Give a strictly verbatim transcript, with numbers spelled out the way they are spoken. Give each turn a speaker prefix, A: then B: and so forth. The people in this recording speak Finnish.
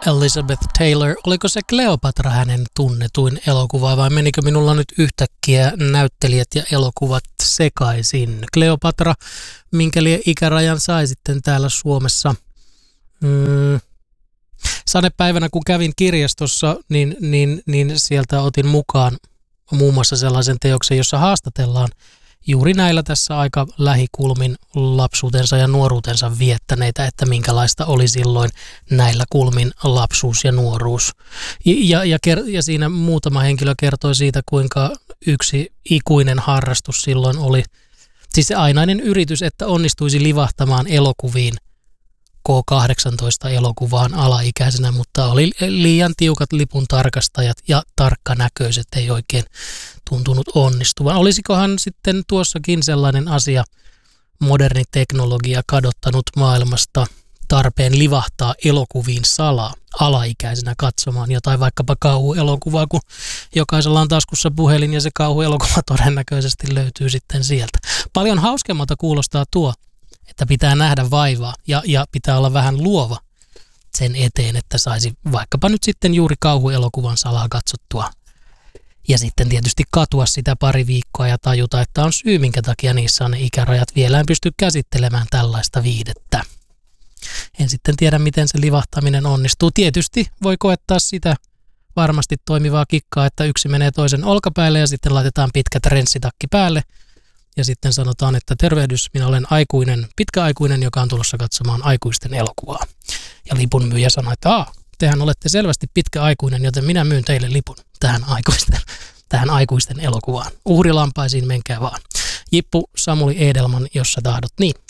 A: Elizabeth Taylor. Oliko se Kleopatra hänen tunnetuin elokuva vai menikö minulla nyt yhtäkkiä näyttelijät ja elokuvat sekaisin? Kleopatra, minkä ikärajan sai sitten täällä Suomessa? Mm. Sadepäivänä kun kävin kirjastossa, niin, niin, niin sieltä otin mukaan muun muassa sellaisen teoksen, jossa haastatellaan juuri näillä tässä aika lähikulmin lapsuutensa ja nuoruutensa viettäneitä, että minkälaista oli silloin näillä kulmin lapsuus ja nuoruus. Ja, ja, ja siinä muutama henkilö kertoi siitä, kuinka yksi ikuinen harrastus silloin oli, siis se ainainen yritys, että onnistuisi livahtamaan elokuviin K kahdeksantoista elokuvaan alaikäisenä, mutta oli liian tiukat lipun tarkastajat ja tarkkanäköiset ei oikein tuntunut onnistuvan. Olisikohan sitten tuossakin sellainen asia, moderni teknologia kadottanut maailmasta tarpeen livahtaa elokuviin salaa alaikäisenä katsomaan jotain vaikkapa kauhuelokuvaa, kun jokaisella on taskussa puhelin ja se kauhuelokuva todennäköisesti löytyy sitten sieltä. Paljon hauskemmalta kuulostaa tuo, että pitää nähdä vaivaa ja, ja pitää olla vähän luova sen eteen, että saisi vaikkapa nyt sitten juuri kauhuelokuvan salaa katsottua. Ja sitten tietysti katua sitä pari viikkoa ja tajuta, että on syy, minkä takia niissä on ne ikärajat. Vielä en pysty käsittelemään tällaista viidettä. En sitten tiedä, miten se livahtaminen onnistuu. Tietysti voi koettaa sitä varmasti toimivaa kikkaa, että yksi menee toisen olkapäälle ja sitten laitetaan pitkä trenssitakki päälle. Ja sitten sanotaan, että tervehdys, minä olen aikuinen, pitkäaikuinen, joka on tulossa katsomaan aikuisten elokuvaa. Ja lipun myyjä sanoi, että Aa, tehän olette selvästi pitkäaikuinen, joten minä myyn teille lipun tähän aikuisten, tähän aikuisten elokuvaan. Uhrilampaisiin menkää vaan. Jippu Samuli Edelman, jos sä tahdot niin.